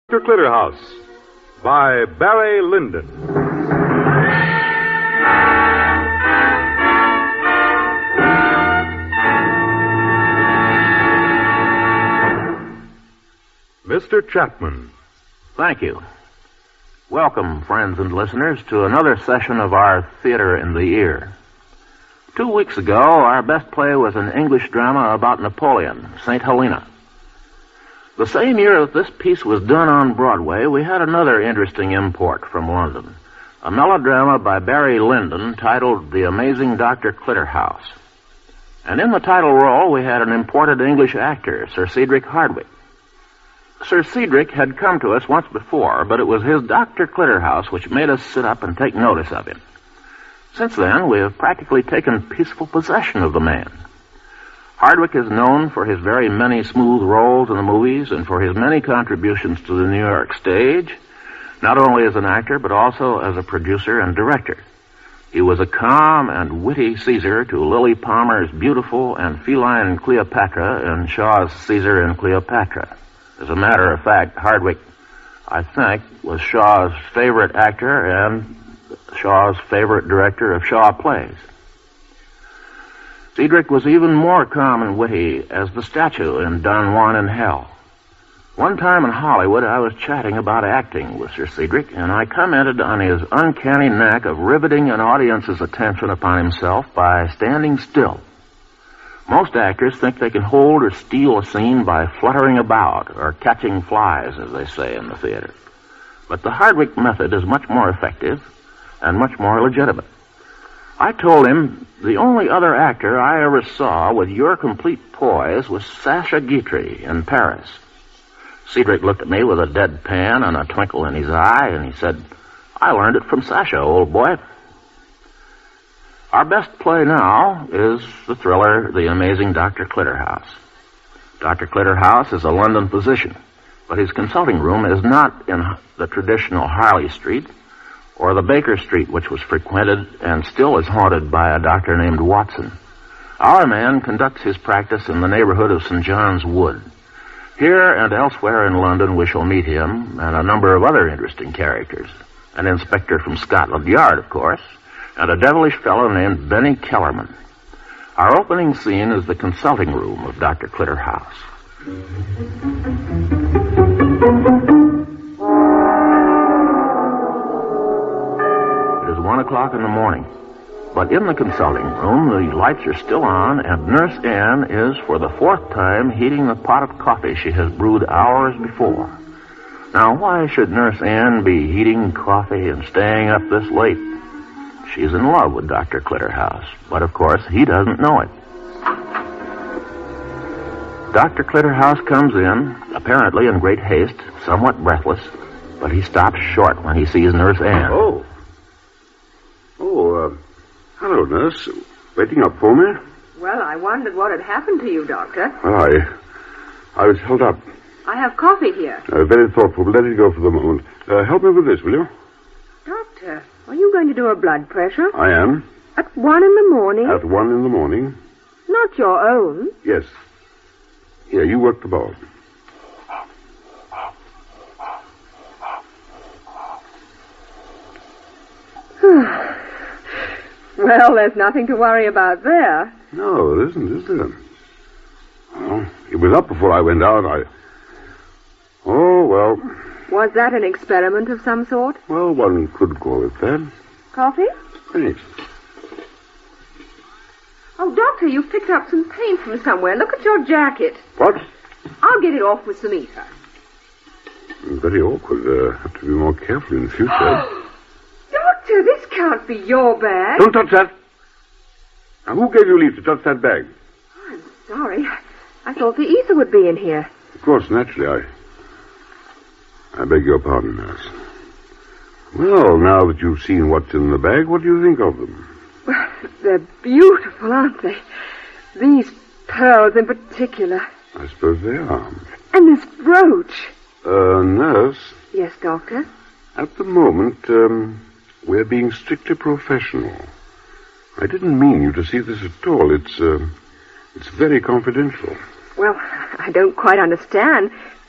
Dr. Clitterhouse by Barry Lyndon. Mr. Chapman. Thank you. Welcome, friends and listeners, to another session of our Theater in the Ear. 2 weeks ago, our best play was an English drama about Napoleon, St. Helena. The same year that this piece was done on Broadway, we had another interesting import from London, a melodrama by Barry Lyndon titled The Amazing Dr. Clitterhouse. And in the title role, we had an imported English actor, Sir Cedric Hardwicke. Sir Cedric had come to us once before, but it was his Dr. Clitterhouse which made us sit up and take notice of him. Since then, we have practically taken peaceful possession of the man. Hardwicke is known for his very many smooth roles in the movies and for his many contributions to the New York stage, not only as an actor, but also as a producer and director. He was a calm and witty Caesar to Lily Palmer's beautiful and feline Cleopatra in Shaw's Caesar and Cleopatra. As a matter of fact, Hardwicke, I think, was Shaw's favorite actor and Shaw's favorite director of Shaw plays. Cedric was even more calm and witty as the statue in Don Juan in Hell. One time in Hollywood, I was chatting about acting with Sir Cedric, and I commented on his uncanny knack of riveting an audience's attention upon himself by standing still. Most actors think they can hold or steal a scene by fluttering about or catching flies, as they say in the theater. But the Hardwicke method is much more effective and much more legitimate. I told him the only other actor I ever saw with your complete poise was Sacha Guitry in Paris. Cedric looked at me with a deadpan and a twinkle in his eye, and he said, "I learned it from Sacha, old boy." Our best play now is the thriller The Amazing Dr. Clitterhouse. Dr. Clitterhouse is a London physician, but his consulting room is not in the traditional Harley Street or the Baker Street, which was frequented and still is haunted by a doctor named Watson. Our man conducts his practice in the neighborhood of St. John's Wood. Here and elsewhere in London we shall meet him and a number of other interesting characters. An inspector from Scotland Yard, of course, and a devilish fellow named Benny Kellerman. Our opening scene is the consulting room of Dr. Clitterhouse. It is 1 o'clock in the morning, but in the consulting room the lights are still on, and Nurse Anne is for the 4th time heating the pot of coffee she has brewed hours before. Now, why should Nurse Anne be heating coffee and staying up this late? She's in love with Dr. Clitterhouse, but of course he doesn't know it. Dr. Clitterhouse comes in, apparently in great haste, somewhat breathless, but he stops short when he sees Nurse Anne. Hello, Nurse. Waiting up for me? Well, I wondered what had happened to you, Doctor. Well, I was held up. I have coffee here. Very thoughtful, but let it go for the moment. Help me with this, will you? Doctor, are you going to do a blood pressure? I am. At 1 in the morning? At 1 in the morning? Not your own. Yes. Here, you work the ball. Well, there's nothing to worry about there. No, there isn't, is there? Well, it was up before I went out. Oh, well. Was that an experiment of some sort? Well, one could call it that. Coffee? Thanks. Oh, Doctor, you've picked up some paint from somewhere. Look at your jacket. What? I'll get it off with some ether. Very awkward. Have to be more careful in the future. Doctor, this can't be your bag. Don't touch that. Now, who gave you leave to touch that bag? I'm sorry. I thought the ether would be in here. Of course, naturally, I beg your pardon, Nurse. Well, now that you've seen what's in the bag, what do you think of them? Well, they're beautiful, aren't they? These pearls in particular. I suppose they are. And this brooch. Nurse? Yes, Doctor? At the moment, we're being strictly professional. I didn't mean you to see this at all. It's very confidential. Well, I don't quite understand.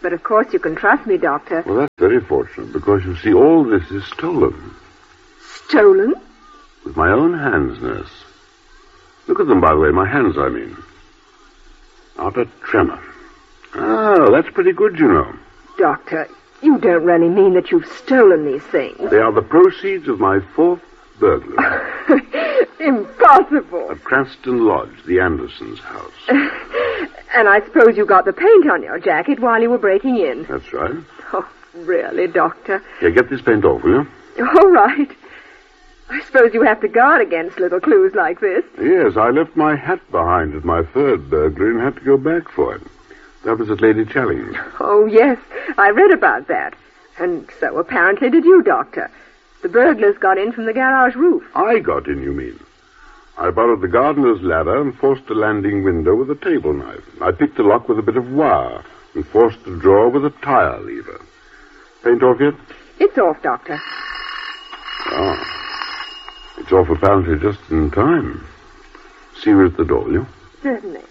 But of course you can trust me, Doctor. Well, that's very fortunate, because you see, all this is stolen. Stolen? With my own hands, nurse. Look at them, by the way, my hands, I mean. Not a tremor. Oh, that's pretty good, you know. Doctor, you don't really mean that you've stolen these things. They are the proceeds of my fourth burglary. Impossible. At Cranston Lodge, the Andersons' house. And I suppose you got the paint on your jacket while you were breaking in. That's right. Oh, really, Doctor? Here, get this paint off, will you? All right. I suppose you have to guard against little clues like this. Yes, I left my hat behind at my third burglary and had to go back for it. That was at Lady Challing's. Oh, yes. I read about that. And so apparently did you, Doctor. The burglars got in from the garage roof. I got in, you mean? I borrowed the gardener's ladder and forced a landing window with a table knife. I picked the lock with a bit of wire and forced the drawer with a tire lever. Paint off yet? It's off, Doctor. Ah. It's off apparently just in time. See me at the door, will you? Certainly.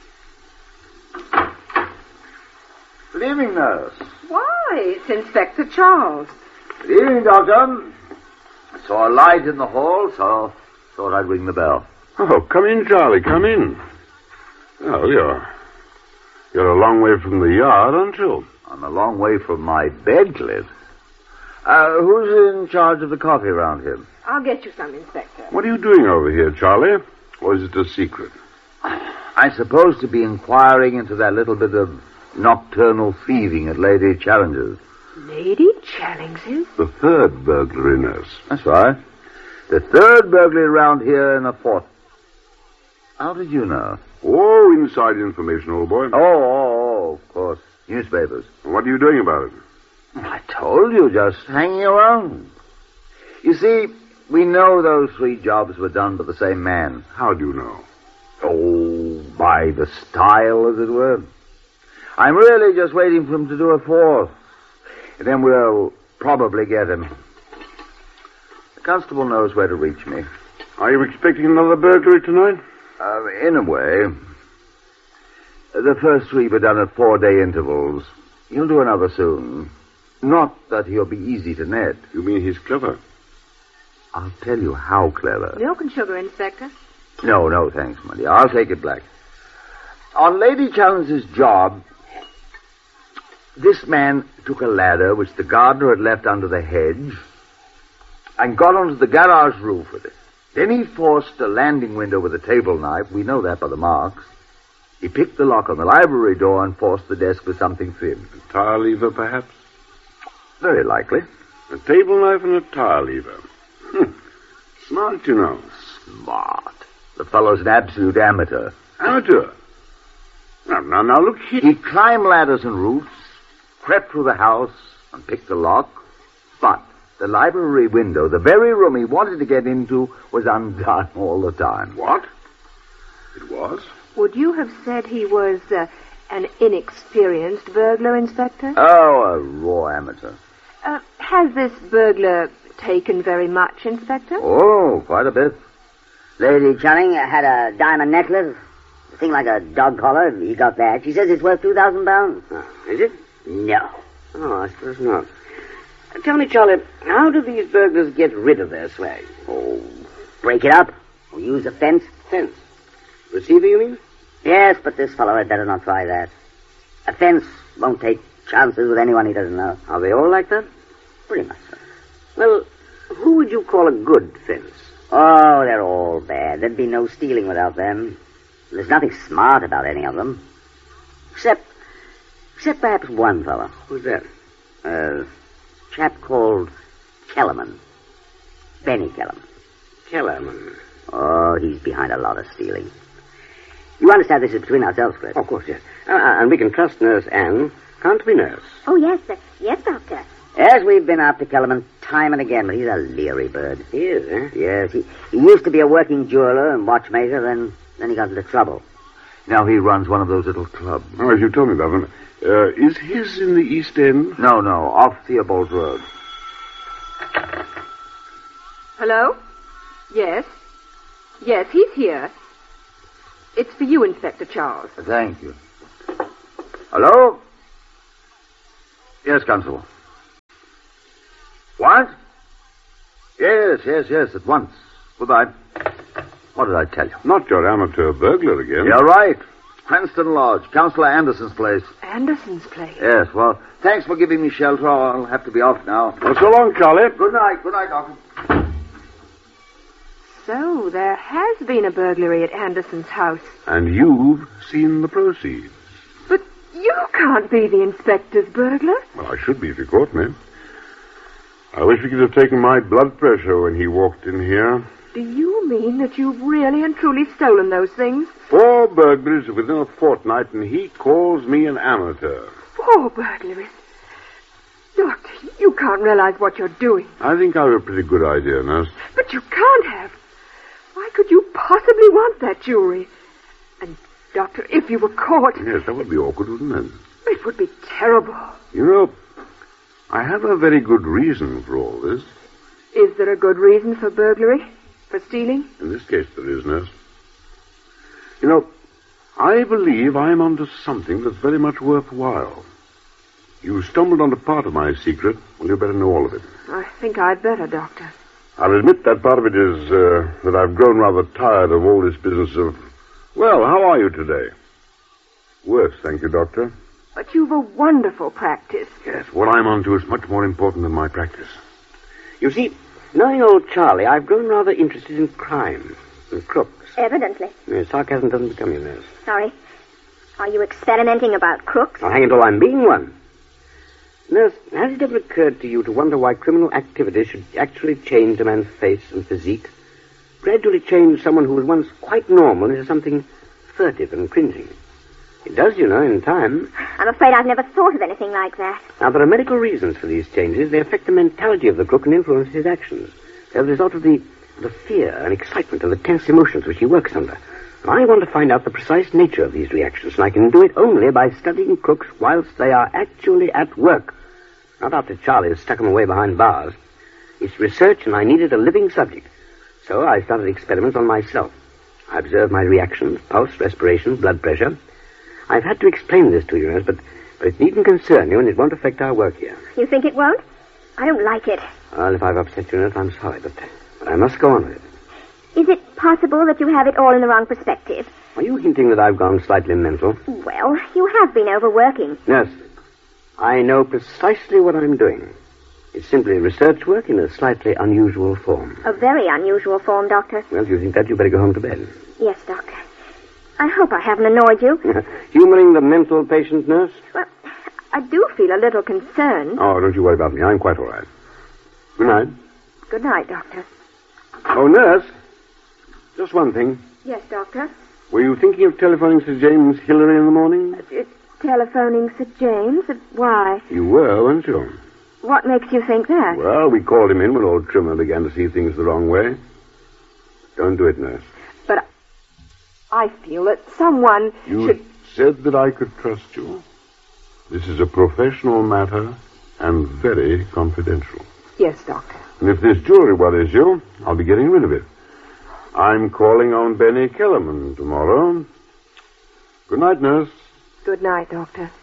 Good evening, nurse. Why, it's Inspector Charles. Good evening, Doctor. I saw a light in the hall, so thought I'd ring the bell. Oh, come in, Charlie, come in. Well, you're a long way from the yard, aren't you? I'm a long way from my bed, Cliff. Who's in charge of the coffee around here? I'll get you some, Inspector. What are you doing over here, Charlie? Or is it a secret? I'm supposed to be inquiring into that little bit of nocturnal thieving at Lady Challenger's. Lady Challenger's? The third burglary, nurse. That's right. The third burglary around here in the fourth. How did you know? Oh, inside information, old boy. Oh, of course. Newspapers. What are you doing about it? I told you, just hanging around. You see, we know those 3 jobs were done by the same man. How do you know? Oh, by the style, as it were. I'm really just waiting for him to do a 4th. And then we'll probably get him. The constable knows where to reach me. Are you expecting another burglary tonight? In a way. The first 3 were done at 4-day intervals. He'll do another soon. Not that he'll be easy to net. You mean he's clever? I'll tell you how clever. Milk and sugar, Inspector. No, thanks, my dear. I'll take it black. On Lady Challenger's job, this man took a ladder which the gardener had left under the hedge and got onto the garage roof with it. Then he forced a landing window with a table knife. We know that by the marks. He picked the lock on the library door and forced the desk with something thin. A tire lever, perhaps? Very likely. A table knife and a tire lever. Smart, you know. Smart. The fellow's an absolute amateur. Amateur? Now, look here. He climbed ladders and roofs, crept through the house, and picked the lock. But the library window, the very room he wanted to get into, was undone all the time. What? It was? Would you have said he was an inexperienced burglar, Inspector? Oh, a raw amateur. Has this burglar taken very much, Inspector? Oh, quite a bit. Lady Channing had a diamond necklace, a thing like a dog collar. He got that. She says it's worth £2,000. Is it? No. Oh, I suppose not. Tell me, Charlie, how do these burglars get rid of their swag? Oh, break it up or use a fence. Fence? Receiver, you mean? Yes, but this fellow had better not try that. A fence won't take chances with anyone he doesn't know. Are they all like that? Pretty much so. Well, who would you call a good fence? Oh, they're all bad. There'd be no stealing without them. There's nothing smart about any of them. Except perhaps one fellow. Who's that? A chap called Kellerman. Benny Kellerman. Kellerman. Oh, he's behind a lot of stealing. You understand this is between ourselves, Cliff? Of course, yes. And we can trust Nurse Anne, can't we, Nurse? Oh, yes, sir. Yes, Doctor. Yes, we've been after Kellerman time and again, but he's a leery bird. He is, eh? Yes, he used to be a working jeweler and watchmaker, then he got into trouble. Now he runs one of those little clubs. Oh, as you told me about him. Is his in the East End? No, off Theobald Road. Hello? Yes. Yes, he's here. It's for you, Inspector Charles. Thank you. Hello? Yes, Constable. What? Yes, at once. Goodbye. What did I tell you? Not your amateur burglar again. You're right. Cranston Lodge, Councillor Anderson's place. Anderson's place? Yes, well, thanks for giving me shelter. I'll have to be off now. Well, so long, Charlie. Good night, Doctor. So, there has been a burglary at Anderson's house. And you've seen the proceeds. But you can't be the inspector's burglar. Well, I should be if you caught me. I wish we could have taken my blood pressure when he walked in here. Do you mean that you've really and truly stolen those things? 4 burglaries within a fortnight, and he calls me an amateur. 4 burglaries? Doctor, you can't realize what you're doing. I think I have a pretty good idea, nurse. But you can't have. Why could you possibly want that jewelry? And, Doctor, if you were caught... Yes, that would be awkward, wouldn't it? It would be terrible. You know, I have a very good reason for all this. Is there a good reason for burglary? For stealing? In this case, there is, nurse. You know, I believe I'm onto something that's very much worthwhile. You stumbled onto part of my secret. Well, you better know all of it. I think I'd better, Doctor. I'll admit that part of it is that I've grown rather tired of all this business of... Well, how are you today? Worse, thank you, Doctor. But you've a wonderful practice. Yes, what I'm onto is much more important than my practice. You see, knowing old Charlie, I've grown rather interested in crime and crooks. Evidently. Sarcasm doesn't become you, nurse. Sorry. Are you experimenting about crooks? I'll hang it all, I'm being one. Nurse, has it ever occurred to you to wonder why criminal activity should actually change a man's face and physique? Gradually change someone who was once quite normal into something furtive and cringing. It does, you know, in time. I'm afraid I've never thought of anything like that. Now, there are medical reasons for these changes. They affect the mentality of the crook and influence his actions. They're the result of the fear and excitement and the tense emotions which he works under. I want to find out the precise nature of these reactions, and I can do it only by studying crooks whilst they are actually at work. Not after Charlie has stuck them away behind bars. It's research, and I needed a living subject. So I started experiments on myself. I observed my reactions, pulse, respiration, blood pressure. I've had to explain this to you, nurse, but it needn't concern you, and it won't affect our work here. You think it won't? I don't like it. Well, if I've upset you, nurse, I'm sorry, but I must go on with it. Is it possible that you have it all in the wrong perspective? Are you hinting that I've gone slightly mental? Well, you have been overworking. Nurse, I know precisely what I'm doing. It's simply research work in a slightly unusual form. A very unusual form, Doctor. Well, if you think that, you better go home to bed. Yes, Doctor. I hope I haven't annoyed you. Humoring the mental patient, nurse? Well, I do feel a little concerned. Oh, don't you worry about me. I'm quite all right. Good night. Good night, Doctor. Oh, nurse. Just one thing. Yes, Doctor? Were you thinking of telephoning Sir James Hillary in the morning? Telephoning Sir James? Why? You were, weren't you? What makes you think that? Well, we called him in when old Trimmer began to see things the wrong way. Don't do it, nurse. But I feel that someone You said that I could trust you. This is a professional matter and very confidential. Yes, Doctor. And if this jewelry worries you, I'll be getting rid of it. I'm calling on Benny Kellerman tomorrow. Good night, nurse. Good night, Doctor.